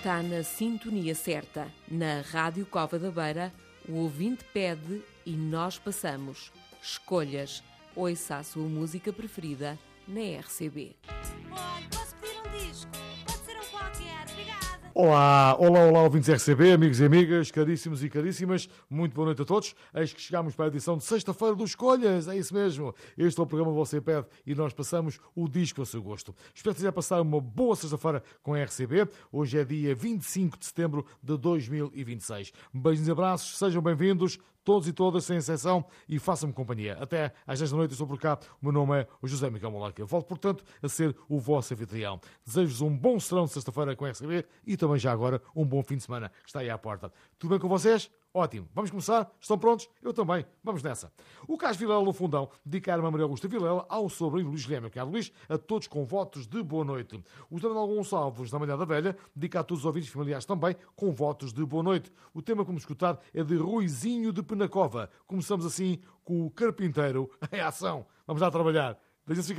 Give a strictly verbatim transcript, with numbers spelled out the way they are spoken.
está na sintonia certa. Na Rádio Cova da Beira, o ouvinte pede e nós passamos. Escolhas. Ouça a sua música preferida na R C B. Olha, posso pedir um disco? Pode ser um qualquer, obrigada. Olá, olá, olá, ouvintes R C B, amigos e amigas, caríssimos e caríssimas, muito boa noite a todos. Eis que chegamos para a edição de sexta-feira dos Escolhas, é isso mesmo. Este é o programa Você Pede e nós passamos o disco ao seu gosto. Espero que esteja a passar uma boa sexta-feira com a R C B. Hoje é dia vinte e cinco de setembro de dois mil e vinte e seis. Beijos e abraços, sejam bem-vindos, todos e todas, sem exceção, e façam-me companhia. Até às dez da noite eu estou por cá. O meu nome é o José Miguel Molarca. Volto, portanto, a ser o vosso anfitrião. Desejo-vos um bom serão de sexta-feira com a R C B e também já agora um bom fim de semana que está aí à porta. Tudo bem com vocês? Ótimo. Vamos começar? Estão prontos? Eu também. Vamos nessa. O Cais Vilela no Fundão dedicaram a Maria Augusta Vilela ao sobrinho Luís Guilherme Caro Luís, a todos com votos de boa noite. O Daniel Gonçalves da Malhada Velha dedica a todos os ouvintes familiares também com votos de boa noite. O tema que vamos escutar é de Ruizinho de Penacova. Começamos assim com o Carpinteiro em ação. Vamos lá trabalhar. Deixa-se ficar.